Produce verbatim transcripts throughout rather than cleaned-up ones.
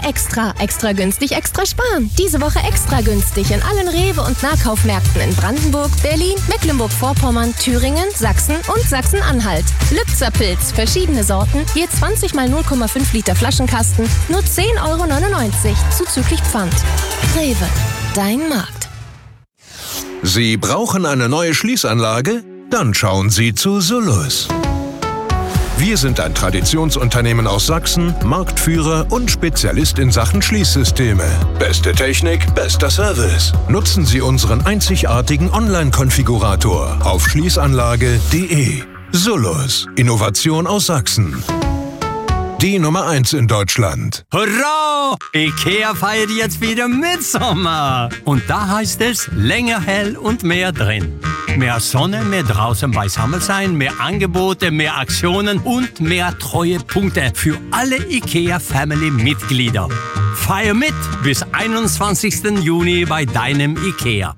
Extra, extra günstig, extra sparen. Diese Woche extra günstig in allen Rewe- und Nahkaufmärkten in Brandenburg, Berlin, Mecklenburg-Vorpommern, Thüringen, Sachsen und Sachsen-Anhalt. Lübzer Pilz, verschiedene Sorten, je zwanzig mal null Komma fünf Liter Flaschenkasten, nur zehn Euro neunundneunzig, zuzüglich Pfand. Rewe, dein Markt. Sie brauchen eine neue Schließanlage? Dann schauen Sie zu Sullus. Wir sind ein Traditionsunternehmen aus Sachsen, Marktführer und Spezialist in Sachen Schließsysteme. Beste Technik, bester Service. Nutzen Sie unseren einzigartigen Online-Konfigurator auf schließanlage punkt de. Sullus, Innovation aus Sachsen. Die Nummer eins in Deutschland. Hurra! IKEA feiert jetzt wieder Mitsommer. Und da heißt es länger hell und mehr drin. Mehr Sonne, mehr draußen beisammen sein, mehr Angebote, mehr Aktionen und mehr Treuepunkte für alle IKEA-Family-Mitglieder. Feier mit bis einundzwanzigsten Juni bei deinem IKEA.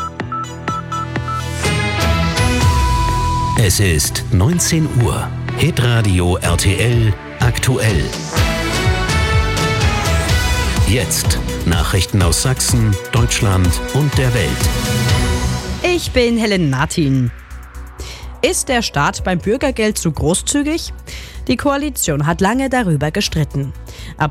Es ist neunzehn Uhr. Hitradio R T L aktuell. Jetzt Nachrichten aus Sachsen, Deutschland und der Welt. Ich bin Helen Martin. Ist der Staat beim Bürgergeld zu großzügig? Die Koalition hat lange darüber gestritten.